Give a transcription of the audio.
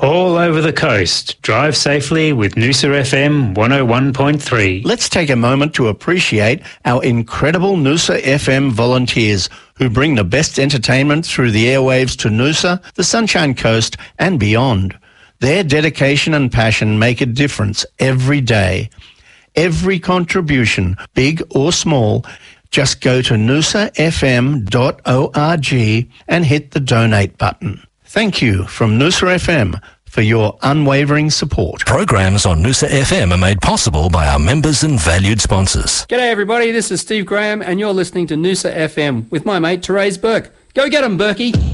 All over the coast. Drive safely with Noosa FM 101.3. Let's take a moment to appreciate our incredible Noosa FM volunteers who bring the best entertainment through the airwaves to Noosa, the Sunshine Coast and beyond. Their dedication and passion make a difference every day. Every contribution, big or small, just go to noosafm.org and hit the donate button. Thank you from Noosa FM for your unwavering support. Programs on Noosa FM are made possible by our members and valued sponsors. G'day everybody, this is Steve Graham and you're listening to Noosa FM with my mate Therese Burke. Go get 'em, Berkey!